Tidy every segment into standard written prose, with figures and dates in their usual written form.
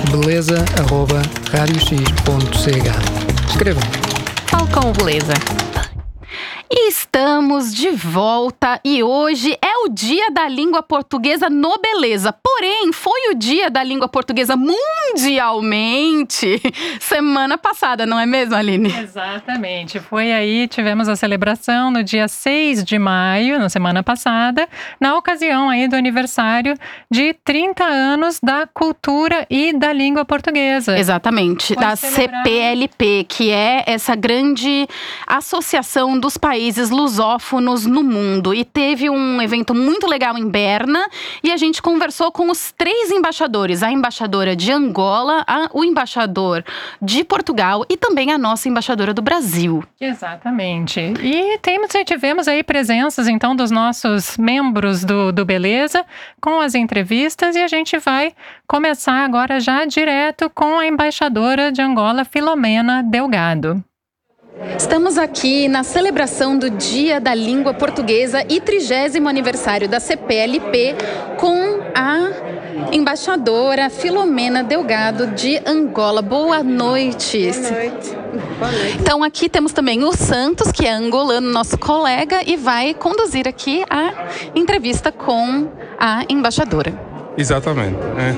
beleza@radiox.ch. Escrevam. Falcão Beleza. E estamos de volta e hoje é o Dia da Língua Portuguesa no Beleza. Porém, foi o Dia da Língua Portuguesa mundialmente semana passada, não é mesmo, Aline? Exatamente. Foi aí, tivemos a celebração no dia 6 de maio, na semana passada, na ocasião aí do aniversário de 30 anos da cultura e da língua portuguesa. Exatamente, Foi da celebrado. CPLP, que é essa grande associação dos países lusófonos no mundo. E teve um evento muito legal em Berna e a gente conversou com os 3 embaixadores, a embaixadora de Angola, o embaixador de Portugal e também a nossa embaixadora do Brasil. Exatamente. E tivemos aí presenças, então, dos nossos membros do Beleza, com as entrevistas, e a gente vai começar agora já direto com a embaixadora de Angola, Filomena Delgado. Estamos aqui na celebração do Dia da Língua Portuguesa e 30º aniversário da CPLP com a embaixadora Filomena Delgado de Angola. Boa noite. Boa noite. Boa noite. Então aqui temos também o Santos, que é angolano, nosso colega, e vai conduzir aqui a entrevista com a embaixadora. Exatamente.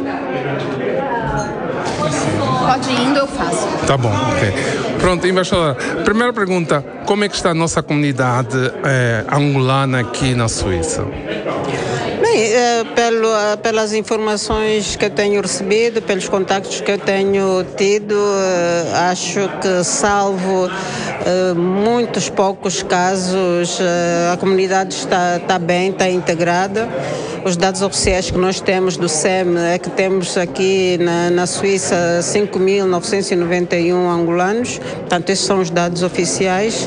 Pode ir indo, eu faço. Tá bom, ok. Pronto, embaixadora, primeira pergunta, como é que está a nossa comunidade angolana aqui na Suíça? Bem, pelas informações que eu tenho recebido, pelos contactos que eu tenho tido, acho que, salvo muitos poucos casos, a comunidade está bem, está integrada. Os dados oficiais que nós temos do SEM é que temos aqui na Suíça 5.991 angolanos, portanto, esses são os dados oficiais.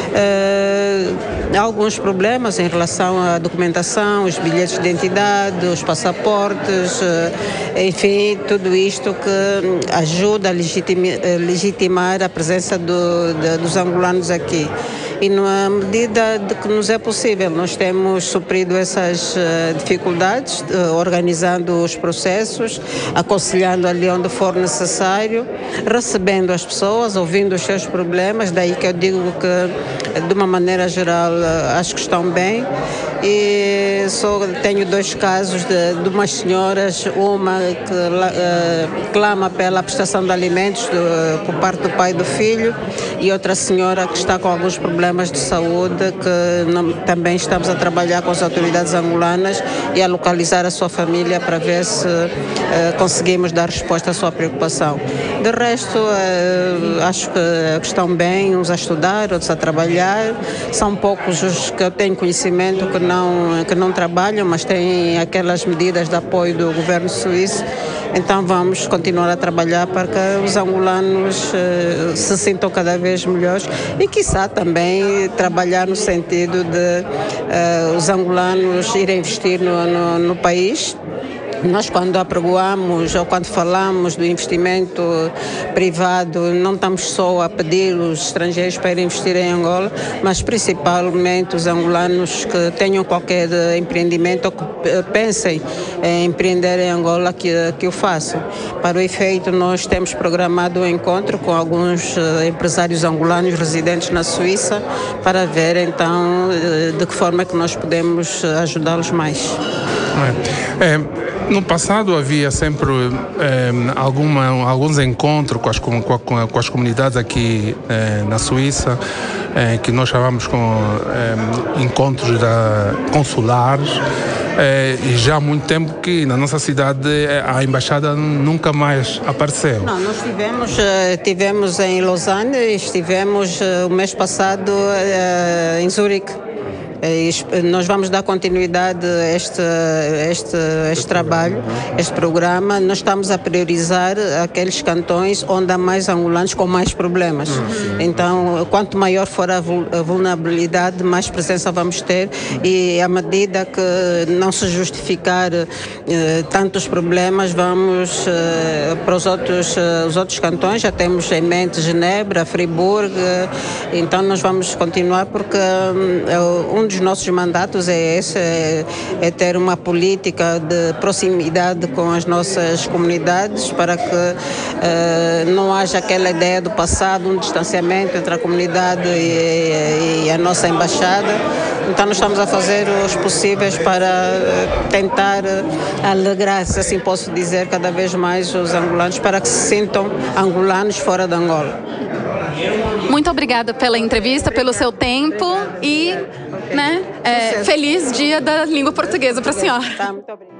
Há alguns problemas em relação à documentação, os bilhetes de identidade, os passaportes, enfim, tudo isto que ajuda a legitimar a presença dos angolanos aqui. E na medida de que nos é possível, nós temos suprido essas dificuldades, organizando os processos, aconselhando ali onde for necessário, recebendo as pessoas, ouvindo os seus problemas, daí que eu digo que, de uma maneira geral, acho que estão bem. E só tenho 2 casos de umas senhoras, uma que clama pela prestação de alimentos por parte do pai e do filho, e outra senhora que está com alguns problemas de saúde, que também estamos a trabalhar com as autoridades angolanas e a localizar a sua família para ver se conseguimos dar resposta à sua preocupação. De resto, acho que estão bem, uns a estudar, outros a trabalhar. São poucos os que eu tenho conhecimento que não trabalham, mas têm aquelas medidas de apoio do governo suíço. Então vamos continuar a trabalhar para que os angolanos se sintam cada vez melhores e, quiçá, também trabalhar no sentido de os angolanos irem investir no país. Nós, quando apregoamos ou quando falamos do investimento privado, não estamos só a pedir os estrangeiros para investir em Angola, mas principalmente os angolanos que tenham qualquer empreendimento ou que pensem em empreender em Angola que o façam. Para o efeito, nós temos programado um encontro com alguns empresários angolanos residentes na Suíça para ver, então, de que forma é que nós podemos ajudá-los mais. No passado havia sempre alguns encontros com as comunidades aqui na Suíça, que nós chamamos com encontros consulares, e já há muito tempo que na nossa cidade a embaixada nunca mais apareceu. Não, nós tivemos em Lausanne e estivemos o mês passado em Zurique. Nós vamos dar continuidade a este trabalho, este programa. Nós estamos a priorizar aqueles cantões onde há mais angolanos com mais problemas. Então, quanto maior for a vulnerabilidade, mais presença vamos ter, e à medida que não se justificar tantos problemas, vamos para os outros cantões. Já temos em mente Genebra, Friburgo, então nós vamos continuar, porque um dos nossos mandatos é esse, é ter uma política de proximidade com as nossas comunidades para que não haja aquela ideia do passado, um distanciamento entre a comunidade e a nossa embaixada. Então nós estamos a fazer os possíveis para tentar alegrar, se assim posso dizer, cada vez mais os angolanos para que se sintam angolanos fora de Angola. Muito obrigada pela entrevista, pelo seu tempo e feliz Dia da Língua Portuguesa para a senhora. Tá, muito obrigada.